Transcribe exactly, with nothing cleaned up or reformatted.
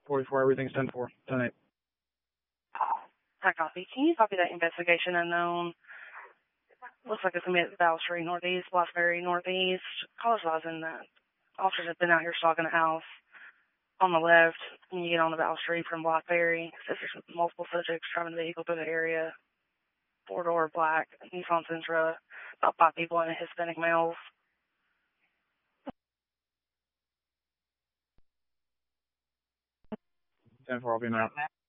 forty-four, everything's ten four, ten eight. Hi, copy. Can you copy that investigation unknown? Looks like it's going to be at Val Street Northeast, Blackberry Northeast. Call us in that. Officers have been out here stalking the house on the left when you get on the Val Street from Blackberry. Says there's multiple subjects driving the vehicle through the area. Four-door black Nissan Sentra. About five people and Hispanic males. ten four, I'll be in there.